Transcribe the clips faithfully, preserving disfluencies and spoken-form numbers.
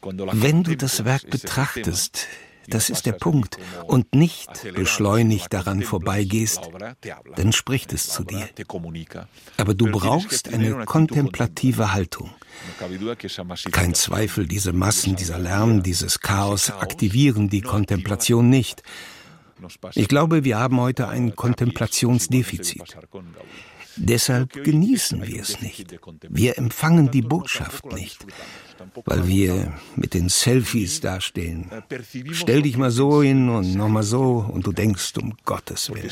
Wenn du das Werk betrachtest, das ist der Punkt, und nicht beschleunigt daran vorbeigehst, dann spricht es zu dir. Aber du brauchst eine kontemplative Haltung. Kein Zweifel, diese Massen, dieser Lärm, dieses Chaos aktivieren die Kontemplation nicht. Ich glaube, wir haben heute ein Kontemplationsdefizit. Deshalb genießen wir es nicht. Wir empfangen die Botschaft nicht, weil wir mit den Selfies dastehen. Stell dich mal so hin und noch mal so und du denkst, um Gottes Willen.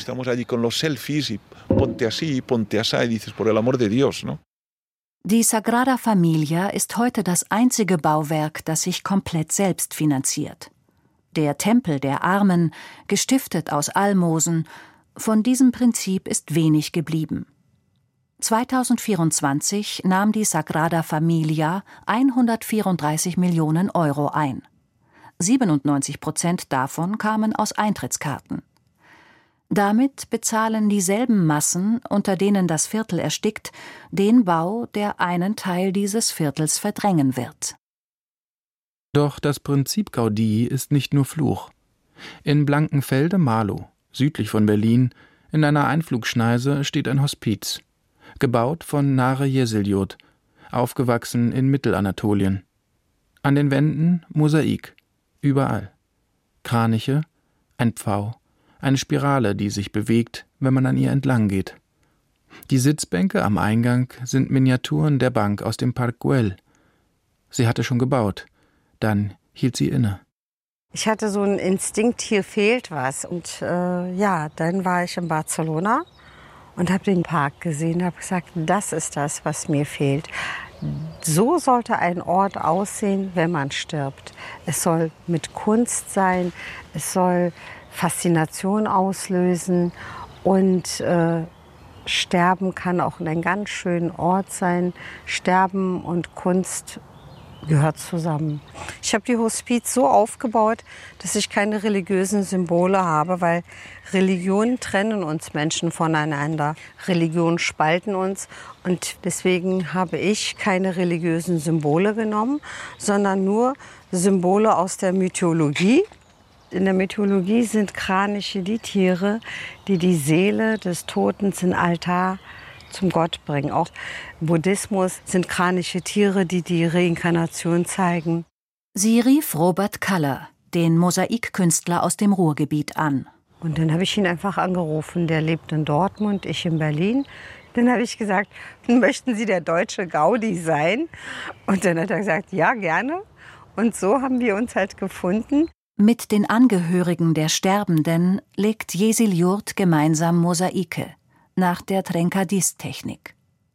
Die Sagrada Familia ist heute das einzige Bauwerk, das sich komplett selbst finanziert. Der Tempel der Armen, gestiftet aus Almosen, von diesem Prinzip ist wenig geblieben. zweitausendvierundzwanzig nahm die Sagrada Familia hundertvierunddreißig Millionen Euro ein. siebenundneunzig Prozent davon kamen aus Eintrittskarten. Damit bezahlen dieselben Massen, unter denen das Viertel erstickt, den Bau, der einen Teil dieses Viertels verdrängen wird. Doch das Prinzip Gaudí ist nicht nur Fluch. In Blankenfelde-Marlow, südlich von Berlin, in einer Einflugschneise steht ein Hospiz. Gebaut von Nare Jeseljot, aufgewachsen in Mittelanatolien. An den Wänden Mosaik, überall. Kraniche, ein Pfau, eine Spirale, die sich bewegt, wenn man an ihr entlang geht. Die Sitzbänke am Eingang sind Miniaturen der Bank aus dem Park Güell. Sie hatte schon gebaut, dann hielt sie inne. Ich hatte so einen Instinkt, hier fehlt was. Und äh, ja, dann war ich in Barcelona und habe den Park gesehen, habe gesagt, das ist das, was mir fehlt. So sollte ein Ort aussehen, wenn man stirbt. Es soll mit Kunst sein, es soll Faszination auslösen und äh, Sterben kann auch ein ganz schöner Ort sein. Sterben und Kunst gehört zusammen. Ich habe die Hospiz so aufgebaut, dass ich keine religiösen Symbole habe, weil Religionen trennen uns Menschen voneinander. Religionen spalten uns und deswegen habe ich keine religiösen Symbole genommen, sondern nur Symbole aus der Mythologie. In der Mythologie sind Kraniche die Tiere, die die Seele des Toten in Altar zum Gott bringen. Auch im Buddhismus sind Kraniche Tiere, die die Reinkarnation zeigen. Sie rief Robert Kaller, den Mosaikkünstler aus dem Ruhrgebiet, an. Und dann habe ich ihn einfach angerufen. Der lebt in Dortmund, ich in Berlin. Dann habe ich gesagt, möchten Sie der deutsche Gaudi sein? Und dann hat er gesagt, ja, gerne. Und so haben wir uns halt gefunden. Mit den Angehörigen der Sterbenden legt Jesil-Yurt gemeinsam Mosaike nach der Trencadís-Technik.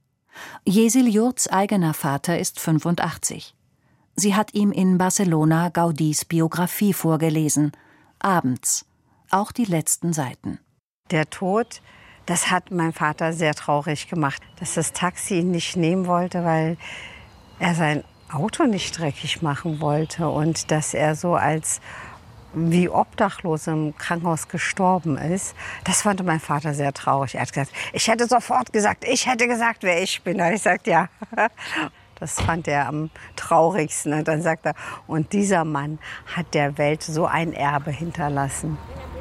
Jesil-Yurts eigener Vater ist fünfundachtzig. Sie hat ihm in Barcelona Gaudís Biografie vorgelesen, abends, auch die letzten Seiten. Der Tod, das hat mein Vater sehr traurig gemacht, dass das Taxi ihn nicht nehmen wollte, weil er sein Auto nicht dreckig machen wollte und dass er so als wie obdachlos im Krankenhaus gestorben ist, das fand mein Vater sehr traurig. Er hat gesagt, ich hätte sofort gesagt, ich hätte gesagt, wer ich bin. Da habe ich gesagt, ja. Das fand er am traurigsten. Und dann sagt er, und dieser Mann hat der Welt so ein Erbe hinterlassen.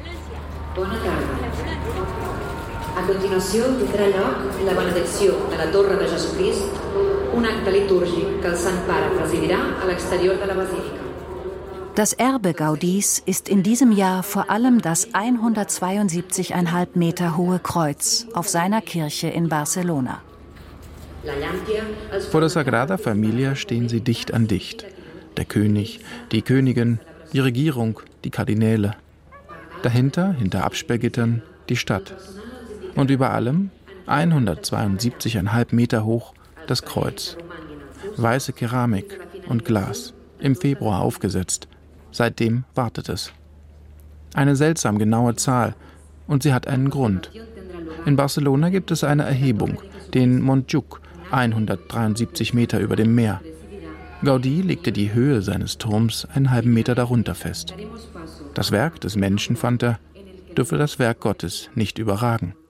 A continuació tindrà lloc la benedicció de la Torre de Jesucrist, un acte litúrgic que el Sant Pare presidirà a l'exterior de la Basílica. Das Erbe Gaudís ist in diesem Jahr vor allem das hundertzweiundsiebzig Komma fünf Meter hohe Kreuz auf seiner Kirche in Barcelona. Vor der Sagrada Familia stehen sie dicht an dicht. Der König, die Königin, die Regierung, die Kardinäle. Dahinter, hinter Absperrgittern, die Stadt. Und über allem, hundertzweiundsiebzig Komma fünf Meter hoch, das Kreuz. Weiße Keramik und Glas, im Februar aufgesetzt. Seitdem wartet es. Eine seltsam genaue Zahl, und sie hat einen Grund. In Barcelona gibt es eine Erhebung, den Montjuïc, hundertdreiundsiebzig Meter über dem Meer. Gaudí legte die Höhe seines Turms einen halben Meter darunter fest. Das Werk des Menschen, fand er, dürfe das Werk Gottes nicht überragen.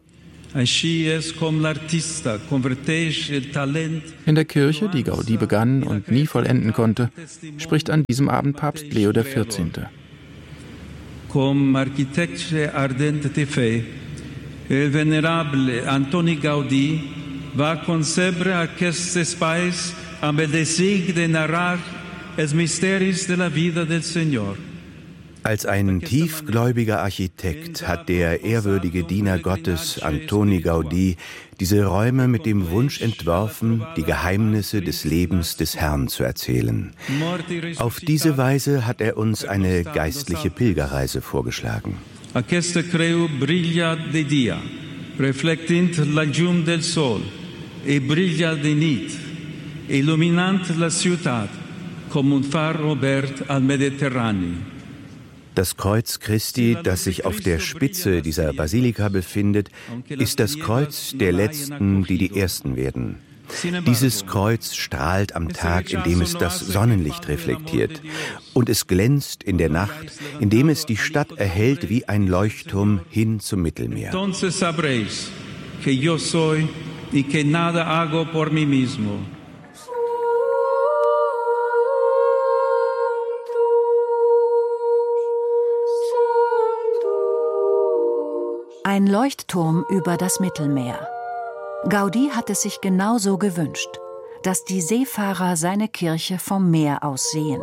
In der Kirche, die Gaudí begann und nie vollenden konnte, spricht an diesem Abend Papst Leo der vierzehnte. Come architecture ardente de fe, il venerable Antoni Gaudí va concebre aquest espais amb el desig de narrar els misteris de la vida del Señor. Als ein tiefgläubiger Architekt hat der ehrwürdige Diener Gottes Antoni Gaudí diese Räume mit dem Wunsch entworfen, die Geheimnisse des Lebens des Herrn zu erzählen. Auf diese Weise hat er uns eine geistliche Pilgerreise vorgeschlagen. Aquesta creu brilla de dia, reflectint la llum del sol, e brilla de nit, illuminant la ciutat, com un far obert al Mediterraneo. Das Kreuz Christi, das sich auf der Spitze dieser Basilika befindet, ist das Kreuz der Letzten, die die Ersten werden. Dieses Kreuz strahlt am Tag, in dem es das Sonnenlicht reflektiert. Und es glänzt in der Nacht, indem es die Stadt erhellt wie ein Leuchtturm hin zum Mittelmeer. Entonces sabréis que yo soy y que nada hago por mí mismo. Ein Leuchtturm über das Mittelmeer. Gaudí hat es sich genauso gewünscht, dass die Seefahrer seine Kirche vom Meer aus sehen.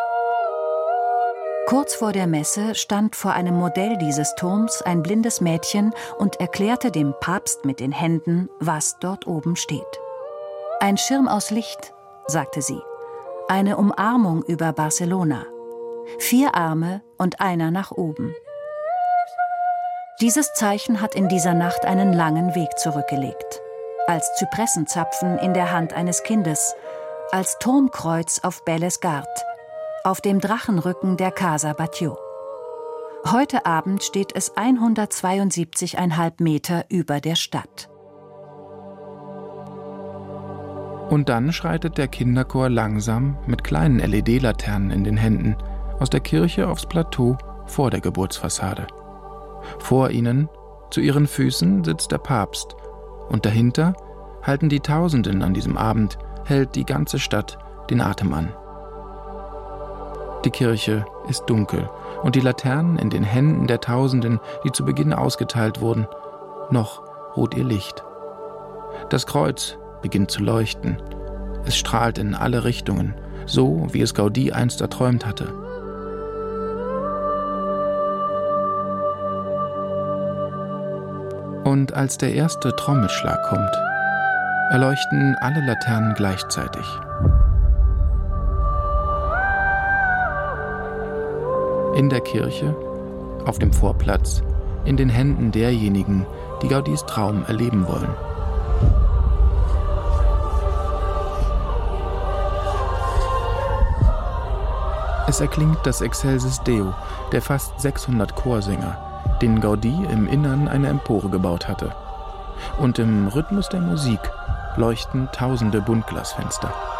Kurz vor der Messe stand vor einem Modell dieses Turms ein blindes Mädchen und erklärte dem Papst mit den Händen, was dort oben steht. Ein Schirm aus Licht, sagte sie, eine Umarmung über Barcelona, vier Arme und einer nach oben. Dieses Zeichen hat in dieser Nacht einen langen Weg zurückgelegt. Als Zypressenzapfen in der Hand eines Kindes, als Turmkreuz auf Belles Gard, auf dem Drachenrücken der Casa Batlló. Heute Abend steht es hundertzweiundsiebzig Komma fünf Meter über der Stadt. Und dann schreitet der Kinderchor langsam mit kleinen L E D-Laternen in den Händen aus der Kirche aufs Plateau vor der Geburtsfassade. Vor ihnen, zu ihren Füßen, sitzt der Papst und dahinter halten die Tausenden an diesem Abend, hält die ganze Stadt den Atem an. Die Kirche ist dunkel und die Laternen in den Händen der Tausenden, die zu Beginn ausgeteilt wurden, noch ruht ihr Licht. Das Kreuz beginnt zu leuchten. Es strahlt in alle Richtungen, so wie es Gaudí einst erträumt hatte. Und als der erste Trommelschlag kommt, erleuchten alle Laternen gleichzeitig. In der Kirche, auf dem Vorplatz, in den Händen derjenigen, die Gaudís Traum erleben wollen. Es erklingt das Excelsis Deo der fast sechshundert Chorsänger, den Gaudí im Innern eine Empore gebaut hatte. Und im Rhythmus der Musik leuchten tausende Buntglasfenster.